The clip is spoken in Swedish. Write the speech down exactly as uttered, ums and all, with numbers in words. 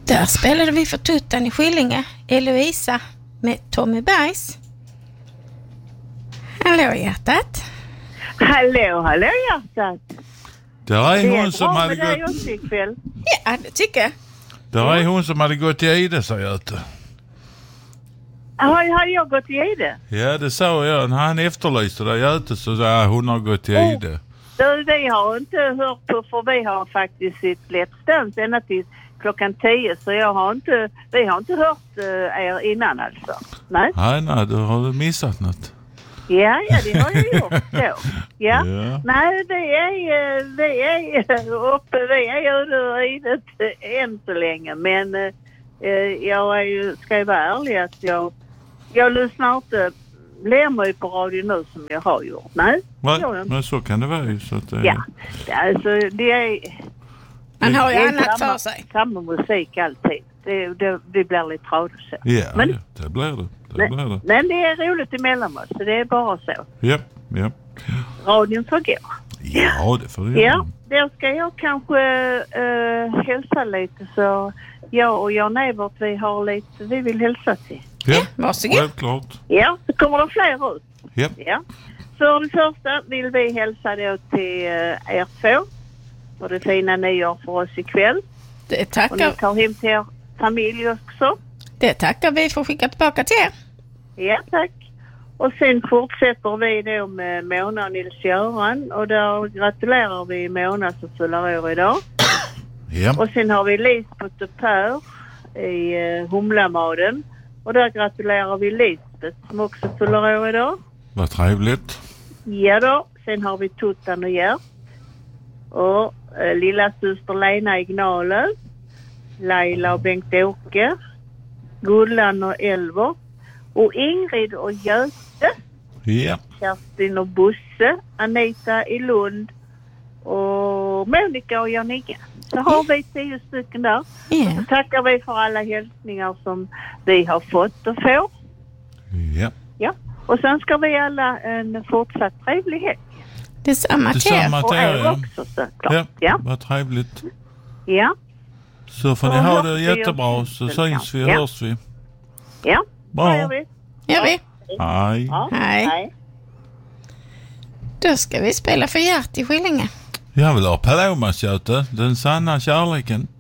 Där spelade vi för Tuttan i Skillinge, Eloisa med Tommy Bergs. Hallå hjärtat. Hallå, hallå hjärtat. Det är hon som hade gått... Ja, det tycker jag. Det är hon som hade gått till Ide, sa Göte. Har, har jag gått till Ide? Ja, det sa jag. När han efterlyste det, Göte, så sa hon har gått till Ide. Oh. Du, vi har inte hört på, för vi har faktiskt sitt lätt stund ända till klockan tio, så jag har inte, vi har inte hört uh, er innan alltså. Nej, nej, nej, du har missat något. Ja, ja, det har jag gjort då. Ja. Ja. Nej, vi är, vi är uppe, vi är ute i det än så länge. Men eh, jag är ju, ska jag vara ärlig att jag, jag lyssnar inte lämmer på radio nu som jag har gjort. Nej, Nej men så kan det vara ju. Så att, eh. Ja, alltså det är... Man har ju det är annat samma, för sig. Samma musik alltid. Det, det, det blir lite trådigt så. Ja, men, ja, det blir det. det, men, blir det. men det är roligt emellan oss, så det är bara så. Ja, ja. Radion får gå. Ja, det får du Ja, då ska jag kanske äh, hälsa lite, så jag och Jan Evert, vi har lite, vi vill hälsa till. Ja, varsågod. Självklart. Ja, så kommer det fler ut. Ja. Ja. För det första vill vi hälsa då till äh, er två. Och det fina nyår för oss ikväll. Det tackar. Och ni tar hem till er familj också. Det tackar vi för att skicka tillbaka till er. Ja, tack. Och sen fortsätter vi då med Mona och Nils-Göran. Och där gratulerar vi Mona som fyller år idag. Ja. Och sen har vi Lisbeth och Per i uh, Humlamaden. Och där gratulerar vi Lisbeth som också fyller år idag. Vad trevligt. Ja då. Sen har vi Tuttan och Gert. Och uh, lilla syster Lena Ignalöv. Laila och Bengt-Åke. Gullan och Elver. Och Ingrid och Göte. Ja. Kerstin och Bosse. Anita i Lund. Och Monica och Janika. Så har vi tio stycken där. Yeah. Så tackar vi för alla hälsningar som vi har fått och får. Ja. Ja. Och sen ska vi alla en fortsatt trevlig helg. Detsamma till er. Detsamma till er, ja. också såklart. Ja, Ja. vad trevligt. Ja. Så får ni Ja, ha det vi jättebra, oss. så syns vi och Ja. hörs vi. Ja. Bra. Det gör vi. Gör vi. Hej. Ja. Hej. Hej. Då ska vi spela för Gert i Skillinge. Jag vill ha Palomas, Göte. Den sanna kärleken.